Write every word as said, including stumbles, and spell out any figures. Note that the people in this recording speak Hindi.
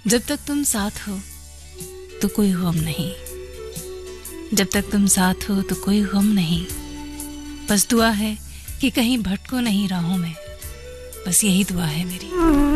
जब तक तुम साथ हो तो कोई गम नहीं, जब तक तुम साथ हो तो कोई गम नहीं। बस दुआ है कि कहीं भटको नहीं राहों में, बस यही दुआ है मेरी।